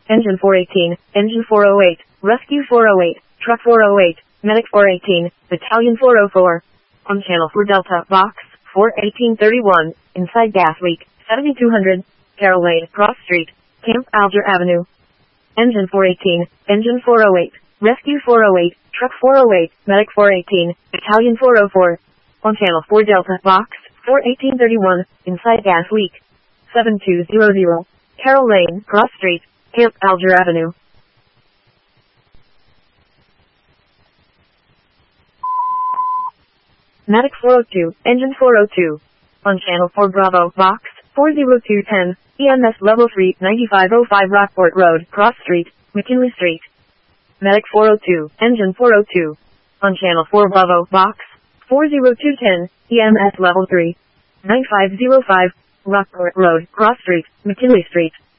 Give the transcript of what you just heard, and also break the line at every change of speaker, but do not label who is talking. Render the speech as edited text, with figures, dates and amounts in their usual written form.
Engine 418, Engine 408, Rescue 408, Truck 408, Medic 418, Battalion 404. On Channel 4 Delta, Box 41831, inside gas leak, 7200, Carroll Lane, Cross Street, Camp Alger Avenue. Engine 418, Engine 408, Rescue 408, Truck 408, Medic 418, Battalion 404. On Channel 4 Delta, Box 41831, inside gas leak, 7200, Carroll Lane, Cross Street, Camp Alger Avenue. Medic 402, Engine 402. On Channel 4 Bravo, Box 40210, EMS Level 3, 9505 Rockport Road, Cross Street, McKinley Street. Medic 402, Engine 402. On Channel 4 Bravo, Box 40210, EMS Level 3, 9505, Rockport Road, Cross Street, McKinley Street.